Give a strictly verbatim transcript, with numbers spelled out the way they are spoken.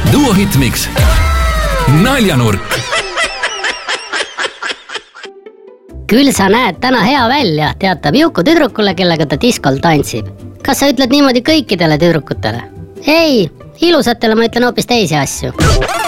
Duo Hitmix. Naljanurk. Küll sa näed täna hea välja, teatab Juku tüdrukule, kellega ta diskol tantsib. Kas sa ütled niimoodi kõikidele tüdrukutele? Ei, ilusatele ma ütlen hoopis teisi asju.